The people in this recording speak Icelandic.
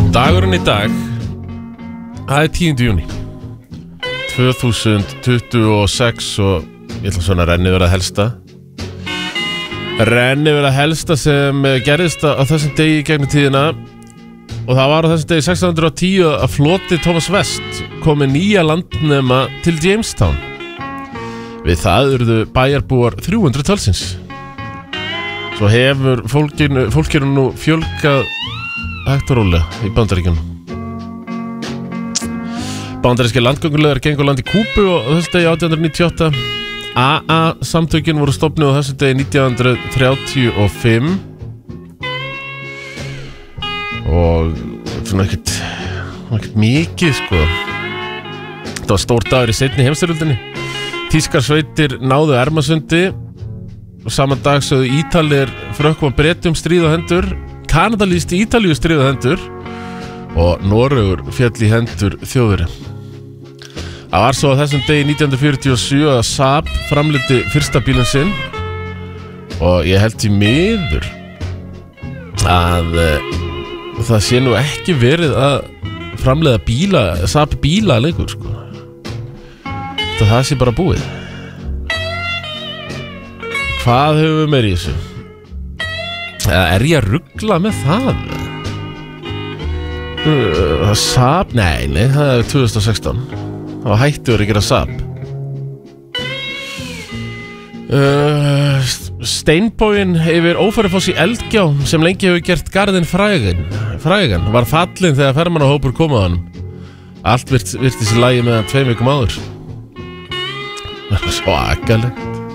Dagurinn í dag, það er 10. júní 2026 og ég ætla svona að renni vera helsta sem gerðist á þessum degi í gegnum tíðina og það var á þessum degi 1610 að floti Thomas West kom með nýja landnema til Jamestown. Við það urðu bæjarbúar 300 talsins. Svo hefur fólkinu nú fjölgað hægt og rólega í Bandaríkjunum. Bandarískir landgöngulegar gengu land í Kúbu á þessu degi 1898. AA-samtökin voru stofnuð á þessu degi 1935 og svona ekkert mikið sko. Þetta var stór dagur í seinni heimsstyrjöldinni. Þýskar sveitir náðu Ermasundi og saman dag sögðu Ítalir frökkum að Bretum stríð á hendur, Kanada lýsti Ítalíu stríð á hendur og Noregur féll í hendur Þjóðverja. Það var svo á þessum degi 1947 að Saab framleiddi fyrsta bílinn sinn og ég held því miður að það sé nú ekki verið að framleiða Saab bíla lengur sko. Það sé bara búið. Hvað höfum við meira í þessu? Er ég að rugla með það? Saab? Nei, það er 2016. Það var hættur að gera Saab. Steinboginn yfir Ófærufoss í Eldgjá sem lengi hefur gert garðinn frægan var fallinn þegar ferðamannahópur kom að honum. Allt virtist í lagi meðan 2 vikum áður. Það var svo akalegt.